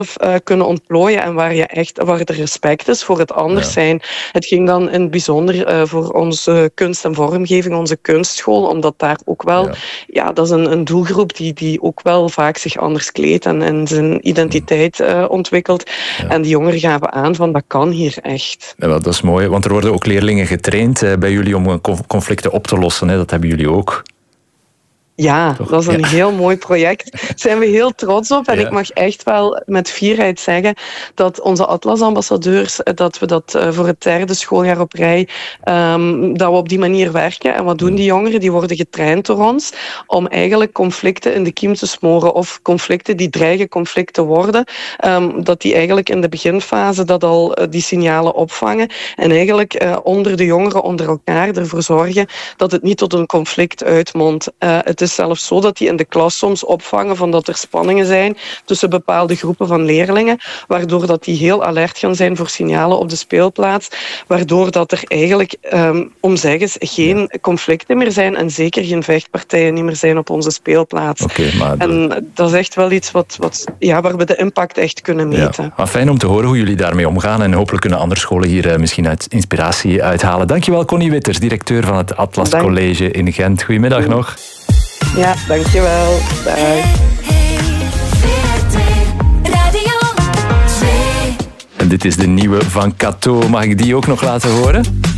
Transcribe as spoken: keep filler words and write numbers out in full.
uh, kunnen ontplooien en waar, je echt, waar er respect is voor het anders ja. zijn. Het ging dan in het bijzonder uh, voor onze kunst- en vormgeving, onze kunstschool, omdat daar ook wel, ja, ja dat is een, een doelgroep die, die ook wel vaak zich anders kleedt en, en zijn identiteit uh, ontwikkelt. Ja. En die jongeren gaven aan van dat kan hier echt. Ja, dat is mooi, want er worden ook leerlingen getraind uh, bij jullie om conflicten op te lossen. Hè? Dat hebben jullie ook. Ja, Toch? dat is een ja. heel mooi project. Daar zijn we heel trots op. En ja. ik mag echt wel met fierheid zeggen dat onze Atlas-ambassadeurs, dat we dat voor het derde schooljaar op rij, um, dat we op die manier werken. En wat doen die jongeren? Die worden getraind door ons om eigenlijk conflicten in de kiem te smoren of conflicten die dreigen conflict te worden, um, dat die eigenlijk in de beginfase dat al uh, die signalen opvangen en eigenlijk uh, onder de jongeren, onder elkaar ervoor zorgen dat het niet tot een conflict uitmondt. Uh, het is zelfs zo dat die in de klas soms opvangen van dat er spanningen zijn tussen bepaalde groepen van leerlingen, waardoor dat die heel alert gaan zijn voor signalen op de speelplaats, waardoor dat er eigenlijk, um, om zeggens, geen conflicten meer zijn en zeker geen vechtpartijen niet meer zijn op onze speelplaats. Okay, maar en dat... dat is echt wel iets wat, wat, ja, waar we de impact echt kunnen meten. Ja. Maar fijn om te horen hoe jullie daarmee omgaan en hopelijk kunnen andere scholen hier uh, misschien uit inspiratie uithalen. Dankjewel Connie Witters, directeur van het Atlas Dank. College in Gent. Goedemiddag nog. Ja, dankjewel. Dag. En dit is de nieuwe van Cato. Mag ik die ook nog laten horen?